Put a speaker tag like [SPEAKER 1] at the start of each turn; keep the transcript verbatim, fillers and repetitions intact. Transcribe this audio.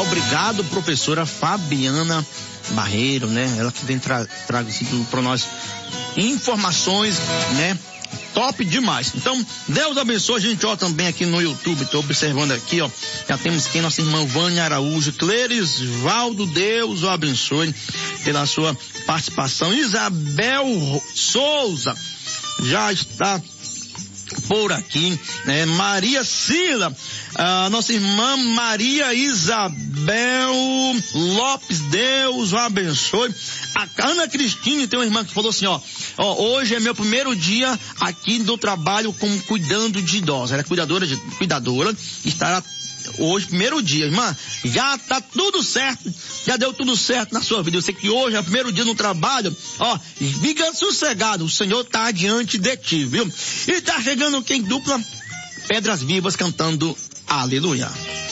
[SPEAKER 1] Obrigado, professora Fabiana Barreiro, né? Ela que vem tra traga assim, para nós informações, né? Top demais. Então, Deus abençoe. A gente, ó, também aqui no YouTube, tô observando aqui, ó, já temos aqui nossa irmã Vânia Araújo, Cleres Valdo, Deus o abençoe pela sua participação. Isabel Souza já está por aqui, né? Maria Sila, a nossa irmã Maria Isabel Lopes, Deus o abençoe. A Ana Cristine tem uma irmã que falou assim, ó, ó, hoje é meu primeiro dia aqui do trabalho como cuidando de idosos. Ela é cuidadora, de, cuidadora, estará hoje, primeiro dia, irmã, já tá tudo certo, já deu tudo certo na sua vida. Eu sei que hoje é o primeiro dia no trabalho, ó, fica sossegado, o Senhor tá adiante de ti, viu? E tá chegando quem dupla Pedras Vivas cantando Aleluia.